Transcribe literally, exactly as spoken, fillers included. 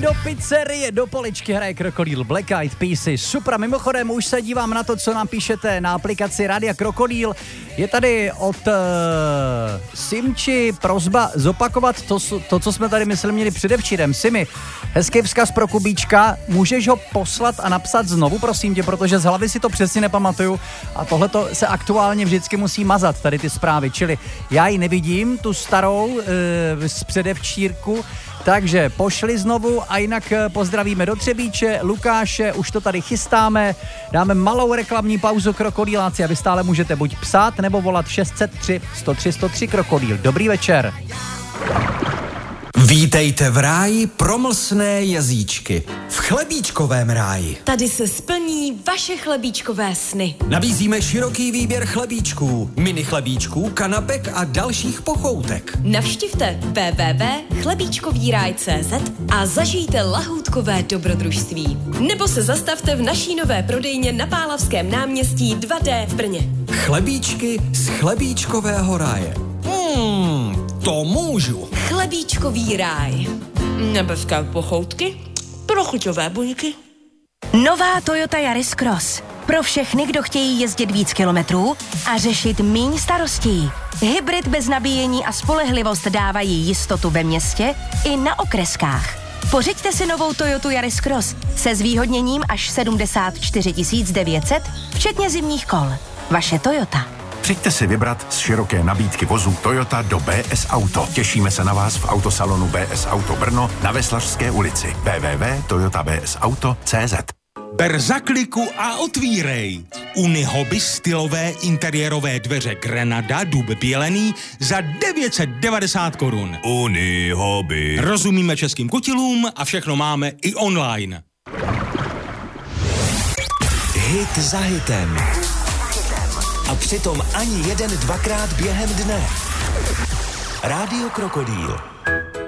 do pizzerie, do poličky hraje Krokodýl, Black Eyed Peasy. Super, mimochodem už se dívám na to, co nám píšete na aplikaci Rádia Krokodýl. Je tady od uh, Simči prosba zopakovat to, to, co jsme tady mysleli měli předevčírem. Simi, hezký vzkaz pro Kubíčka, můžeš ho poslat a napsat znovu, prosím tě, protože z hlavy si to přesně nepamatuju a tohleto se aktuálně vždycky musí mazat, tady ty zprávy, čili já ji nevidím, tu starou uh, z předevčírku, takže pošli znovu a jinak pozdravíme do Třebíče, Lukáše, už to tady chystáme, dáme malou reklamní pauzu Krokodýláci a vy stále můžete buď psát nebo volat šest set tři sto tři sto tři Krokodýl. Dobrý večer. Vítejte v ráji promlsné jazyčky. V chlebíčkovém ráji. Tady se splní vaše chlebíčkové sny. Nabízíme široký výběr chlebíčků, mini chlebíčků, kanapek a dalších pochoutek. Navštivte w w w tečka chlebíčkový ráj tečka cé zet a zažijte lahůdkové dobrodružství. Nebo se zastavte v naší nové prodejně na Pálavském náměstí dva dé v Brně. Chlebíčky z chlebíčkového ráje. Hmm, to můžu. Chlebíčkový ráj. Nebeská pochoutky pro chuťové buňky. Nová Toyota Yaris Cross. Pro všechny, kdo chtějí jezdit víc kilometrů a řešit míň starostí. Hybrid bez nabíjení a spolehlivost dávají jistotu ve městě i na okreskách. Pořiďte si novou Toyotu Yaris Cross se zvýhodněním až sedmdesát čtyři tisíc devět set, včetně zimních kol. Vaše Toyota. Přijďte si vybrat z široké nabídky vozů Toyota do bé es Auto. Těšíme se na vás v autosalonu bé es Auto Brno na Veslařské ulici. w w w tečka toyota b s auto tečka cé zet. Ber za kliku a otvírej. Unihoby stylové interiérové dveře Grenada dub bělený za devět set devadesát korun. Unihoby. Rozumíme českým kutilům a všechno máme i online. Hit za hitem. A přitom ani jeden dvakrát během dne. Rádio Krokodýl.